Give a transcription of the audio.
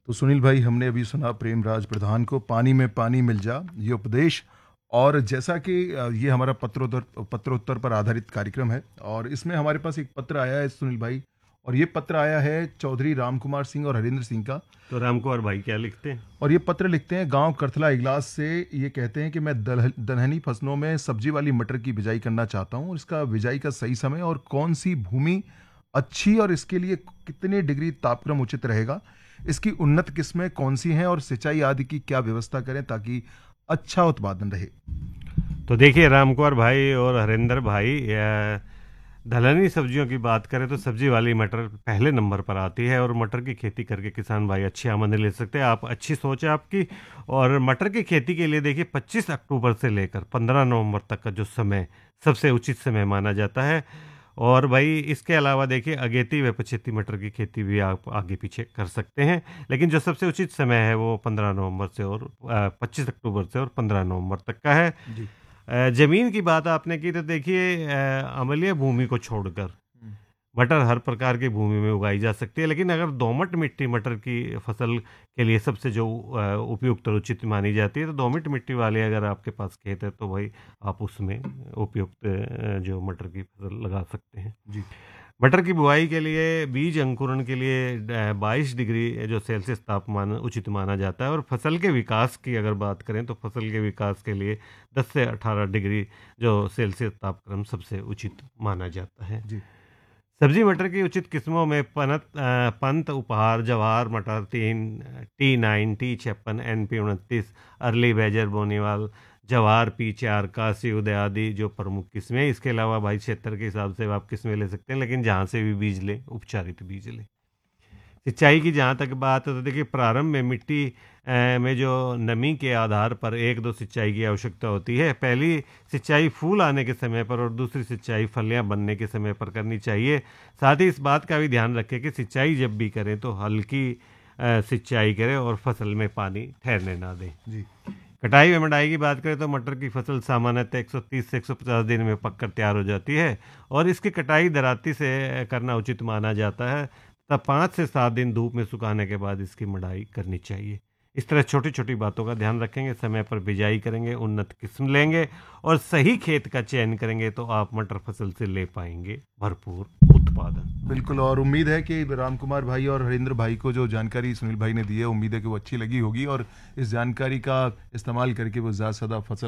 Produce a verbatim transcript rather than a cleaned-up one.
तो सुनील भाई, हमने अभी सुना प्रेमराज प्रधान को पानी में पानी मिल जा, ये उपदेश। और जैसा कि अ, ये हमारा पत्रोत्तर पत्रोत्तर पर आधारित कार्यक्रम है, और इसमें हमारे पास एक पत्र आया है सुनील भाई। और ये पत्र आया है चौधरी राम कुमार सिंह और हरिंद्र सिंह का। तो राम कुमार भाई क्या लिखते हैं? और ये पत्र लिखते हैं गांव करथला इगलास से। ये कहते हैं कि मैं दलह- दलहनी फसलों में सब्जी वाली मटर की बिजाई करना चाहता हूँ। इसका बिजाई का सही समय और कौन सी भूमि अच्छी, और इसके लिए कितने डिग्री तापक्रम उचित रहेगा, इसकी उन्नत किस्में कौन सी हैं, और सिंचाई आदि की क्या व्यवस्था करें ताकि अच्छा उत्पादन रहे। तो देखिए राम कुमार भाई और हरिंदर भाई, अ, दलहनी सब्जियों की बात करें तो सब्जी वाली मटर पहले नंबर पर आती है, और मटर की खेती करके किसान भाई अच्छी आमदनी ले सकते हैं। आप अच्छी सोच है आपकी। और मटर की खेती के लिए देखिए पच्चीस अक्टूबर से लेकर पंद्रह नवंबर तक का जो समय सबसे उचित समय माना जाता है। और भाई इसके अलावा देखिए अगेती व पछेती मटर की खेती भी आप आगे पीछे कर सकते हैं, लेकिन जो सबसे उचित समय है वो पंद्रह नवंबर से और पच्चीस अक्टूबर से और पंद्रह नवंबर तक का है। जी। अ, जमीन की बात आपने की तो देखिए अ, अम्लीय भूमि को छोड़कर हम्म। मटर हर प्रकार की भूमि में उगाई जा सकती है, लेकिन अगर दोमट मिट्टी मटर की फसल के लिए सबसे जो अ, उपयुक्त और उचित मानी जाती है, तो दोमट मिट्टी वाले अगर आपके पास खेत है तो भाई आप उसमें उपयुक्त अ, जो मटर की फसल लगा सकते हैं। जी। मटर की बुआई के लिए बीज अंकुरण के लिए बाईस डिग्री जो सेल्सियस तापमान उचित माना जाता है, और फसल के विकास की अगर बात करें तो फसल के विकास के लिए दस से अठारह डिग्री जो सेल्सियस तापक्रम सबसे उचित माना जाता है। जी। सब्जी मटर की उचित किस्मों में पनत अ, पंत, उपहार, जवाहर मटर, तीन टी नाइन, टी छप्पन, एन पी उनतीस, अर्ली बैजर, बोनीवाल, जवाहर, पी चार, काशी, उदय आदि जो प्रमुख किस्में हैं। इसके अलावा भाई क्षेत्र के हिसाब से आप किस्में ले सकते हैं, लेकिन जहाँ से भी बीज लें उपचारित बीज लें। सिंचाई की जहाँ तक बात है तो देखिए प्रारंभ में मिट्टी अ, में जो नमी के आधार पर एक दो सिंचाई की आवश्यकता होती है। पहली सिंचाई फूल आने के समय पर और दूसरी सिंचाई फलियां बनने के समय पर करनी चाहिए। साथ ही इस बात का भी ध्यान रखें कि सिंचाई जब भी करें तो हल्की अ, सिंचाई करें और फसल में पानी ठहरने ना दें। जी। कटाई व मढ़ाई की बात करें तो मटर की फसल सामान्यतः एक सौ तीस से एक सौ पचास दिन में पककर तैयार हो जाती है, और इसकी कटाई दराती से करना उचित माना जाता है। तब पाँच से सात दिन धूप में सुखाने के बाद इसकी मढ़ाई करनी चाहिए। इस तरह छोटी छोटी बातों का ध्यान रखेंगे, समय पर बिजाई करेंगे, उन्नत किस्म लेंगे और सही खेत का चयन करेंगे तो आप मटर फसल से ले पाएंगे भरपूर उत्पादन। बिल्कुल। और उम्मीद है कि राम कुमार भाई और हरिंद्र भाई को जो जानकारी सुनील भाई ने दी है, उम्मीद है कि वो अच्छी लगी होगी, और इस जानकारी का इस्तेमाल करके वो ज़्यादा से ज़्यादा फसल